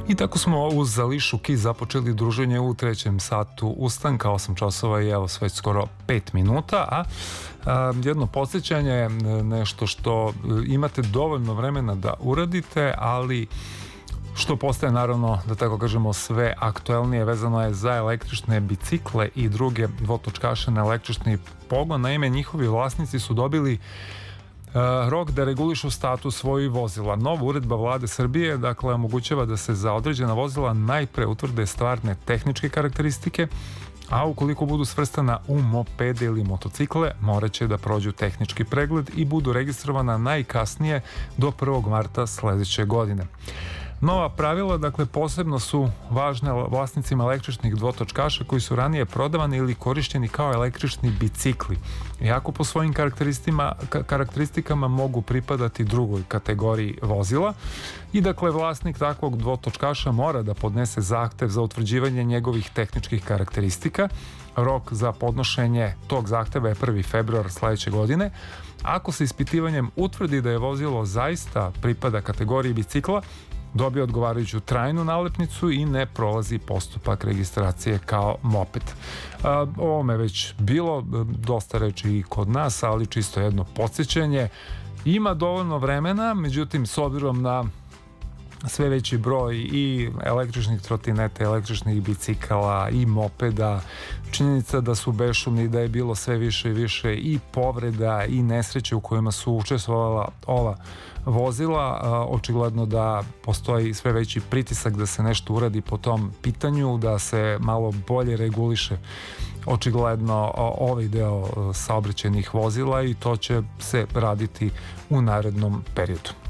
I tako smo uz Ališu Keys započeli druženje u trećem satu ustanka, 8 časova i evo sve skoro 5 minuta, a jedno podsjećanje, nešto što imate dovoljno vremena da uradite, ali što postaje naravno, da tako kažemo, sve aktuelnije, vezano je za električne bicikle i druge dvotočkaše na električni pogon. Naime, njihovi vlasnici su dobili rok da regulišu status svojih vozila. Nova uredba Vlade Srbije, dakle, omogućava da se za određena vozila najpre utvrde stvarne tehničke karakteristike, a ukoliko budu svrstana u mopede ili motocikle, moraće da prođu tehnički pregled i budu registrovana najkasnije do 1. marta sledeće godine. Nova pravila, dakle, posebno su važne vlasnicima električnih dvotočkaša koji su ranije prodavani ili korišćeni kao električni bicikli, iako po svojim karakteristikama mogu pripadati drugoj kategoriji vozila. I dakle, vlasnik takvog dvotočkaša mora da podnese zahtev za utvrđivanje njegovih tehničkih karakteristika. Rok za podnošenje tog zahteva je 1. februar sledeće godine. Ako se ispitivanjem utvrdi da je vozilo zaista pripada kategoriji bicikla, dobije odgovarajuću trajnu nalepnicu i ne prolazi postupak registracije kao moped. O ovome već bilo dosta reči i kod nas, ali čisto jedno podsjećanje. Ima dovoljno vremena, međutim, s obzirom na sve veći broj i električnih trotineta, električnih bicikala i mopeda, činjenica da su bešumni, da je bilo sve više i više i povreda i nesreće u kojima su učestvovala ova vozila, očigledno da postoji sve veći pritisak da se nešto uradi po tom pitanju, da se malo bolje reguliše očigledno ovaj deo saobraćajnih vozila i to će se raditi u narednom periodu.